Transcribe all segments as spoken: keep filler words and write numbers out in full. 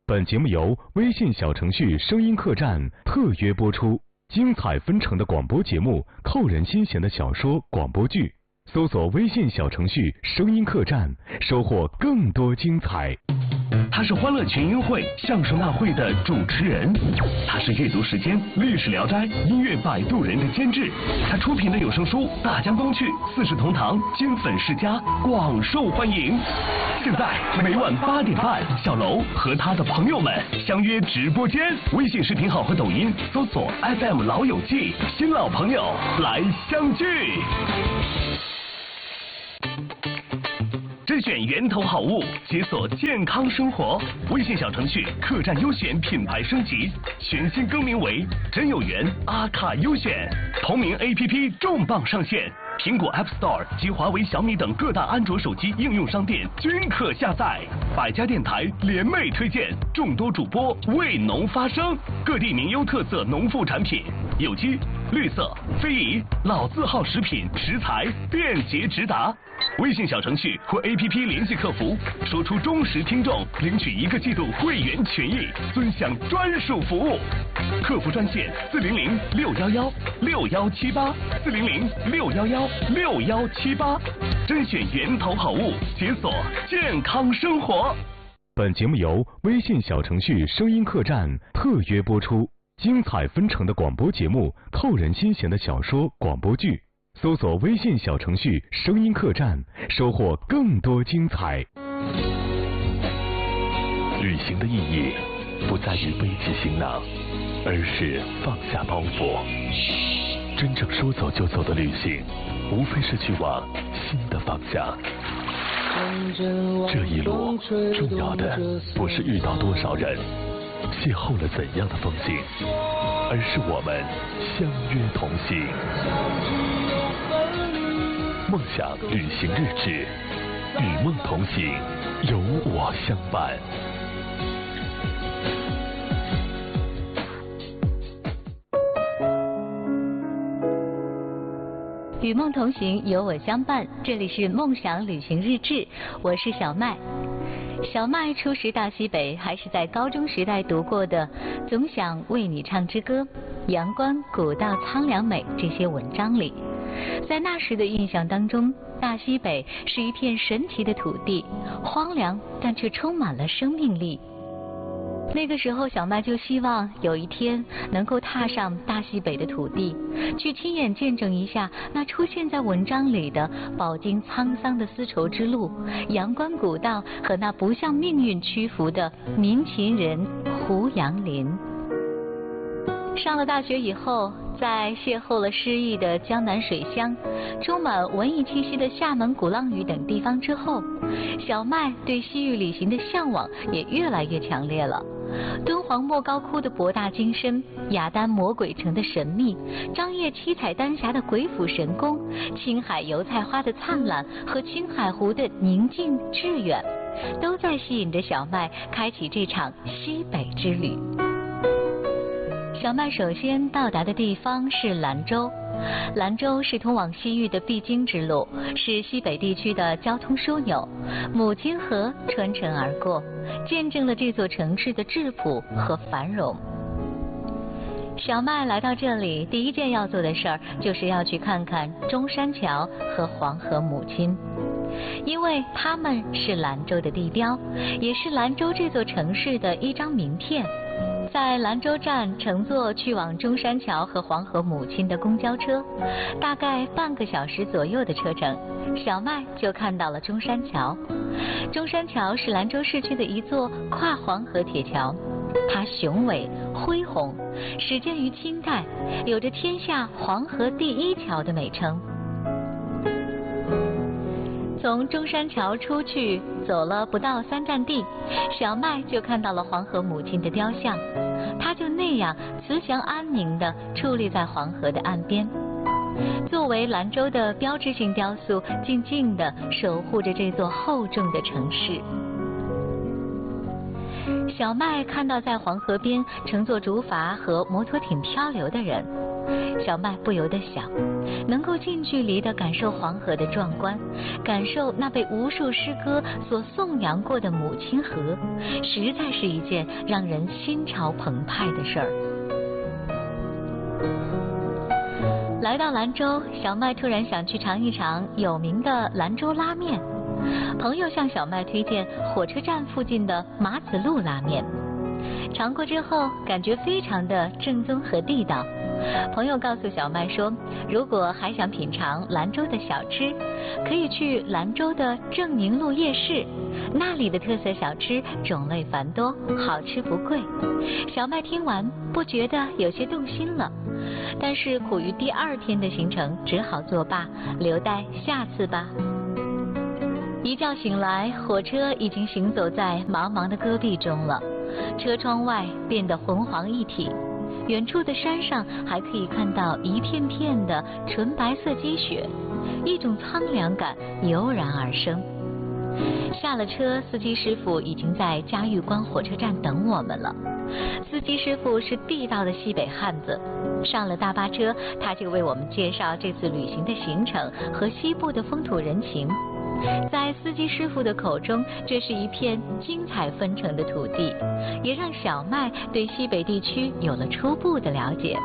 本节目由微信小程序声音客栈特约播出，精彩纷呈的广播节目，扣人心弦的小说广播剧，搜索微信小程序声音客栈，收获更多精彩。 他是欢乐群英会相声大会的主持人，他是阅读时间历史聊斋音乐摆渡人的监制，他出品的有声书大江东去四世同堂金粉世家广受欢迎。现在每晚八点半，小楼和他的朋友们相约直播间，微信视频号和抖音搜索 F M 老友记，新老朋友来相聚。甄选源头好物，解锁健康生活。微信小程序客栈优选品牌升级，全新更名为真有缘阿卡优选。同名 A P P 重磅上线，苹果 App Store 及华为、小米等各大安卓手机应用商店均可下载。百家电台联袂推荐，众多主播为农发声，各地名优特色农副产品，有机、绿色、非遗、老字号食品食材便捷直达。微信小程序或 A P P 联系客服，说出忠实听众，领取一个季度会员权益，尊享专属服务。客服专线四零零六幺幺六幺七八四零零六幺幺六幺七八，甄选源头好物，解锁健康生活。 本节目由微信小程序声音客栈特约播出，精彩纷呈的广播节目，扣人心弦的小说广播剧。搜索微信小程序声音客栈，收获更多精彩。 旅行的意义不在于背起行囊，而是放下包袱。真正说走就走的旅行，无非是去往新的方向。这一路重要的不是遇到多少人，邂逅了怎样的风景，而是我们相约同行。梦想旅行日志，与梦同行，有我相伴。 与梦同行，有我相伴。这里是梦想旅行日志，我是小麦。小麦初识大西北，还是在高中时代读过的《总想为你唱支歌》《阳关古道苍凉美》这些文章里。在那时的印象当中，大西北是一片神奇的土地，荒凉但却充满了生命力。那个时候，小麦就希望有一天能够踏上大西北的土地，去亲眼见证一下那出现在文章里的饱经沧桑的丝绸之路、阳关古道和那不向命运屈服的民勤人胡杨林。上了大学以后，在邂逅了诗意的江南水乡、充满文艺气息的厦门鼓浪屿等地方之后，小麦对西域旅行的向往也越来越强烈了。敦煌莫高窟的博大精深，雅丹魔鬼城的神秘，张掖七彩丹霞的鬼斧神工，青海油菜花的灿烂和青海湖的宁静致远，都在吸引着小麦开启这场西北之旅。小麦首先到达的地方是兰州，兰州是通往西域的必经之路，是西北地区的交通枢纽，母亲河穿城而过，见证了这座城市的质朴和繁荣。小麦来到这里，第一件要做的事儿就是要去看看中山桥和黄河母亲，因为它们是兰州的地标，也是兰州这座城市的一张名片。在兰州站乘坐去往中山桥和黄河母亲的公交车，大概半个小时左右的车程，小麦就看到了中山桥。中山桥是兰州市区的一座跨黄河铁桥，它雄伟恢宏，始建于清代，有着天下黄河第一桥的美称。从中山桥出去，走了不到三站地，小麦就看到了黄河母亲的雕像，她就那样慈祥安宁地矗立在黄河的岸边，作为兰州的标志性雕塑，静静地守护着这座厚重的城市。小麦看到在黄河边乘坐竹筏和摩托艇漂流的人， 小麦不由得想，能够近距离地感受黄河的壮观，感受那被无数诗歌所颂扬过的母亲河，实在是一件让人心潮澎湃的事儿。来到兰州，小麦突然想去尝一尝有名的兰州拉面。朋友向小麦推荐火车站附近的马子路拉面，尝过之后感觉非常的正宗和地道。朋友告诉小麦说，如果还想品尝兰州的小吃，可以去兰州的正宁路夜市，那里的特色小吃种类繁多，好吃不贵。小麦听完不觉得有些动心了，但是苦于第二天的行程，只好作罢，留待下次吧。一觉醒来，火车已经行走在茫茫的戈壁中了，车窗外变得浑黄一体，远处的山上还可以看到一片片的纯白色积雪，一种苍凉感油然而生。下了车，司机师傅已经在嘉峪关火车站等我们了。司机师傅是地道的西北汉子，上了大巴车，他就为我们介绍这次旅行的行程和西部的风土人情。在司机师傅的口中，这是一片精彩纷呈的土地，也让小麦对西北地区有了初步的了解。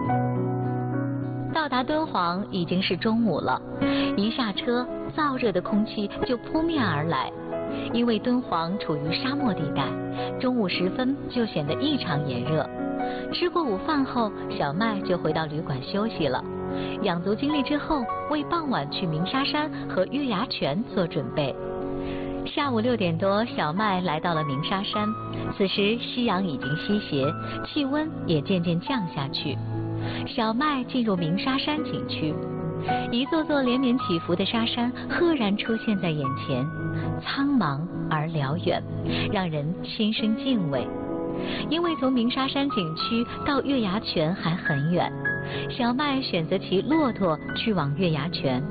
到达敦煌已经是中午了，一下车，燥热的空气就扑面而来。因为敦煌处于沙漠地带，中午时分就显得异常炎热。吃过午饭后，小麦就回到旅馆休息了。养足精力之后，为傍晚去鸣沙山和月牙泉做准备。下午六点多，小麦来到了鸣沙山。此时夕阳已经西斜，气温也渐渐降下去。小麦进入鸣沙山景区，一座座连绵起伏的沙山赫然出现在眼前，苍茫而辽远，让人心生敬畏。因为从鸣沙山景区到月牙泉还很远，小麦选择骑骆驼去往月牙泉。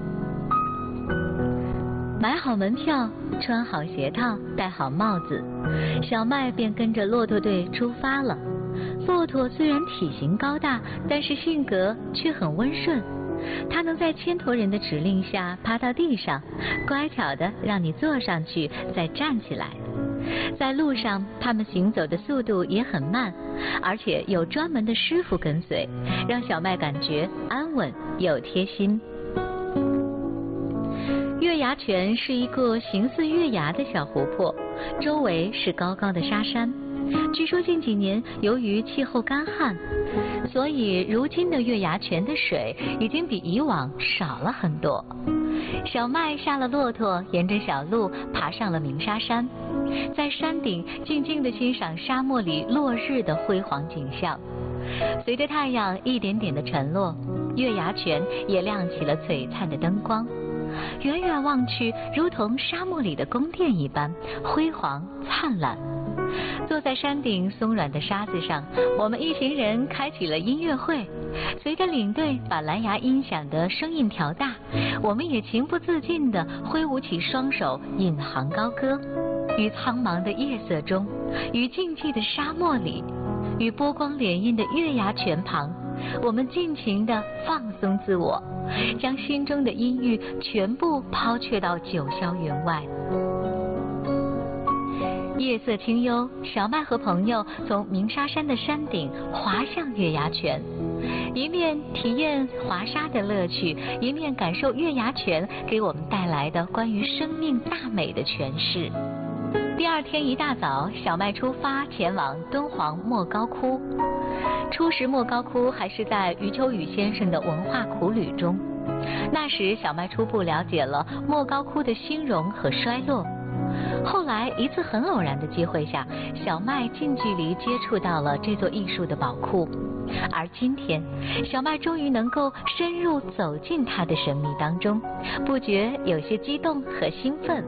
买好门票，穿好鞋套，戴好帽子，小麦便跟着骆驼队出发了。骆驼虽然体型高大，但是性格却很温顺，它能在牵头人的指令下趴到地上，乖巧地让你坐上去再站起来。在路上，他们行走的速度也很慢，而且有专门的师傅跟随，让小麦感觉安稳又贴心。月牙泉是一个形似月牙的小湖泊，周围是高高的沙山。据说近几年由于气候干旱，所以如今的月牙泉的水已经比以往少了很多。小麦下了骆驼，沿着小路爬上了鸣沙山，在山顶静静地欣赏沙漠里落日的辉煌景象。随着太阳一点点的沉落，月牙泉也亮起了璀璨的灯光，远远望去如同沙漠里的宫殿一般辉煌灿烂。坐在山顶松软的沙子上，我们一行人开启了音乐会。随着领队把蓝牙音响的声音调大，我们也情不自禁地挥舞起双手，引吭高歌。于苍茫的夜色中，于静寂的沙漠里，于波光潋滟的月牙泉旁，我们尽情地放松自我，将心中的阴郁全部抛却到九霄云外。夜色清幽，小麦和朋友从鸣沙山的山顶滑向月牙泉，一面体验滑沙的乐趣，一面感受月牙泉给我们带来的关于生命大美的诠释。第二天一大早，小麦出发前往敦煌莫高窟。初识莫高窟还是在余秋雨先生的文化苦旅中，那时小麦初步了解了莫高窟的兴荣和衰落。后来一次很偶然的机会下，小麦近距离接触到了这座艺术的宝库，而今天小麦终于能够深入走进它的神秘当中，不觉有些激动和兴奋。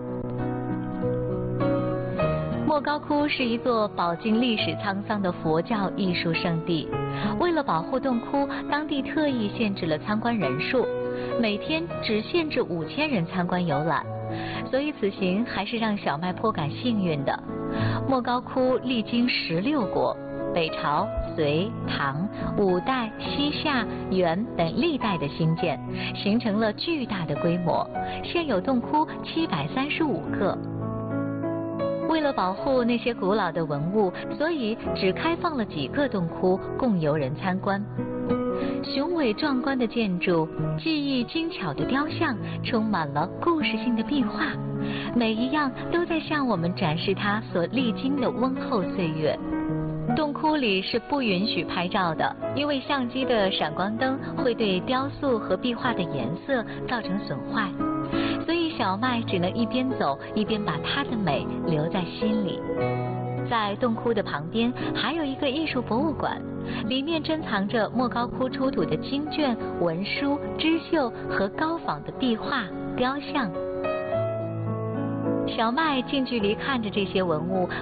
莫高窟是一座饱经历史沧桑的佛教艺术圣地，为了保护洞窟，当地特意限制了参观人数，每天只限制五千人参观游览，所以此行还是让小麦颇感幸运的。莫高窟历经十六国， 北朝、隋、唐、五代、西夏、元等历代的兴建，形成了巨大的规模。现有洞窟七百三十五个。为了保护那些古老的文物，所以只开放了几个洞窟供游人参观。雄伟壮观的建筑，技艺精巧的雕像，充满了故事性的壁画，每一样都在向我们展示它所历经的温厚岁月。洞窟里是不允许拍照的，因为相机的闪光灯会对雕塑和壁画的颜色造成损坏，所以小麦只能一边走一边把它的美留在心里。在洞窟的旁边还有一个艺术博物馆，里面珍藏着莫高窟出土的经卷、文书、织绣和高仿的壁画、雕像。小麦近距离看着这些文物，